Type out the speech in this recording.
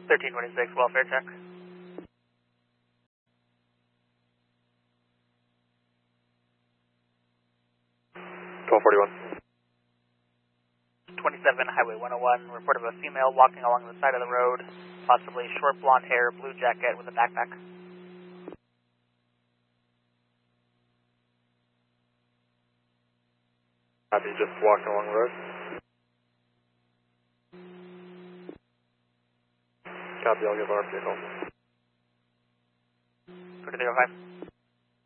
1326, welfare check. 1241. 27 Highway 101, report of a female walking along the side of the road, possibly short blonde hair, blue jacket with a backpack. Happy, just walking along the road. Copy, I'll give our vehicle. 2305.